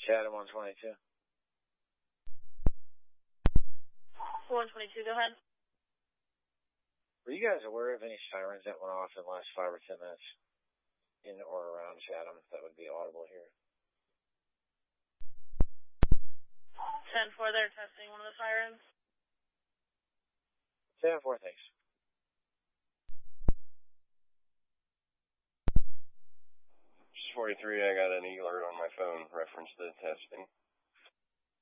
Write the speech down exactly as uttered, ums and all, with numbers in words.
Chatham one twenty-two. one twenty-two, go ahead. Were you guys aware of any sirens that went off in the last five or ten minutes in or around Chatham that would be audible here? ten four, they're testing one of the sirens. ten four, thanks. forty-three, I got an alert on my phone reference to testing.